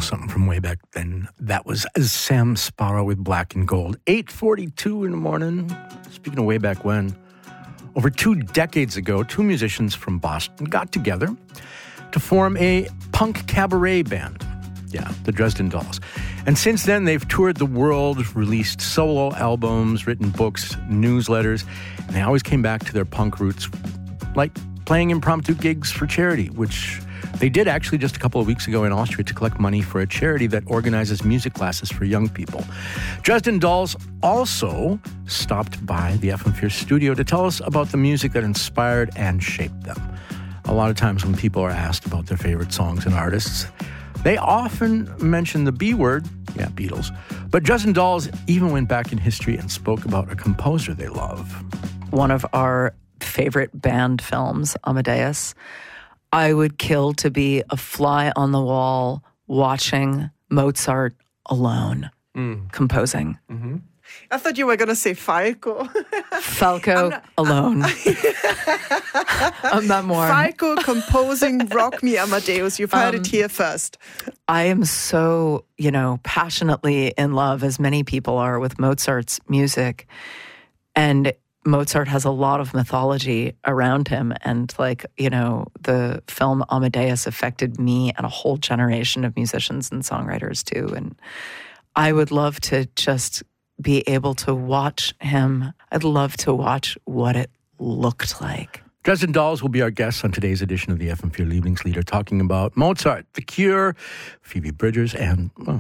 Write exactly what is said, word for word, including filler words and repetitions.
something from way back then. That was Sam Sparrow with Black and Gold. eight forty-two in the morning. Speaking of way back when, over two decades ago, two musicians from Boston got together to form a punk cabaret band. Yeah, the Dresden Dolls. And since then, they've toured the world, released solo albums, written books, newsletters, and they always came back to their punk roots, like playing impromptu gigs for charity, which they did actually just a couple of weeks ago in Austria to collect money for a charity that organizes music classes for young people. Dresden Dolls also stopped by the F M Fierce studio to tell us about the music that inspired and shaped them. A lot of times when people are asked about their favorite songs and artists, they often mention the B word, yeah, Beatles. But Dresden Dolls even went back in history and spoke about a composer they love. One of our favorite band films, Amadeus. I would kill to be a fly on the wall watching Mozart alone mm. composing. Mm-hmm. I thought you were going to say Falco. Falco not, alone. I'm not more. Falco composing Rock Me Amadeus. You've heard um, it here first. I am so, you know, passionately in love, as many people are, with Mozart's music. And Mozart has a lot of mythology around him, and like, you know, the film Amadeus affected me and a whole generation of musicians and songwriters too. And I would love to just be able to watch him. I'd love to watch what it looked like. Dresden Dolls will be our guests on today's edition of the F M vier Lieblingslieder, talking about Mozart, The Cure, Phoebe Bridgers, and, well,